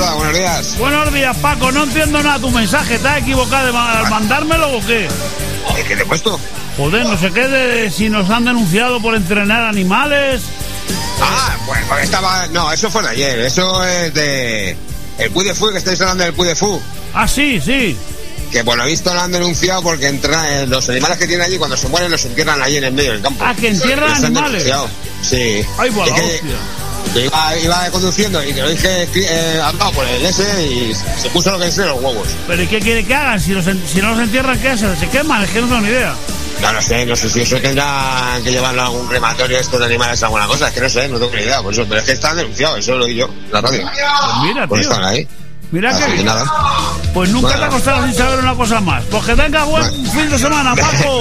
Hola, buenos días. Buenos días, Paco. No entiendo nada tu mensaje. ¿Estás equivocado al mandármelo o qué? ¿Qué te he puesto? Joder, no sé qué de si nos han denunciado por entrenar animales. Pues porque estaba... No, eso fue de ayer. Eso es de... El Puy de Fu, que estáis hablando del Puy de Fu. Sí. Que por lo visto lo han denunciado porque los animales que tienen allí, cuando se mueren, los entierran allí en el medio del campo. Que entierran animales. Sí. Ay, bueno, que iba conduciendo y que lo dije hablado por el S y se puso lo que es los huevos. ¿Pero y qué quiere que hagan? Si no los entierran, ¿qué hacen? ¿Se queman? Es que no tengo ni idea. No sé si eso tendrá que llevarlo a algún crematorio estos de animales, alguna cosa, es que no sé, no tengo ni idea, por eso, pero es que están denunciados, eso lo oí yo, en la radio. Pues mira, pues tío. Están ahí. Mira así que nada. Pues nunca te ha costado sin saber una cosa más. Pues que tengas buen fin de semana, Paco.